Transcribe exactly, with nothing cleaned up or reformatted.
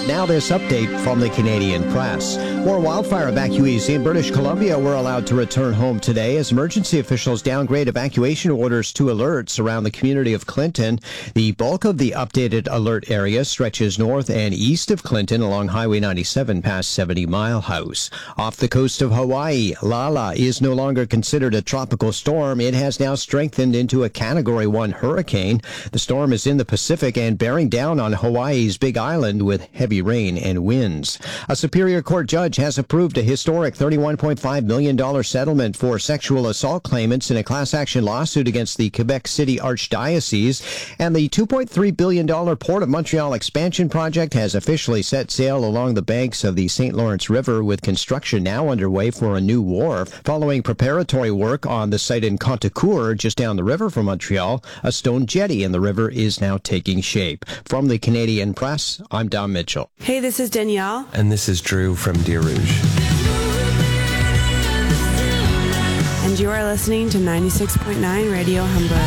Now this update from the Canadian Press. More wildfire evacuees in British Columbia were allowed to return home today as emergency officials downgrade evacuation orders to alerts around the community of Clinton. The bulk of the updated alert area stretches north and east of Clinton along Highway ninety-seven past seventy Mile House. Off the coast of Hawaii, Lala is no longer considered a tropical storm. It has now strengthened into a Category one hurricane. The storm is in the Pacific and bearing down on Hawaii's Big Island with heavy rain and winds. A Superior Court judge has approved a historic thirty-one point five million dollars settlement for sexual assault claimants in a class action lawsuit against the Quebec City Archdiocese, and the two point three billion dollars Port of Montreal expansion project has officially set sail along the banks of the Saint Lawrence River, with construction now underway for a new wharf. Following preparatory work on the site in Contrecoeur, just down the river from Montreal, a stone jetty in the river is now taking shape. From the Canadian Press, I'm Don Mitchell. Hey, this is Danielle. And this is Drew from Deer Rouge. And you are listening to ninety-six point nine Radio Humber.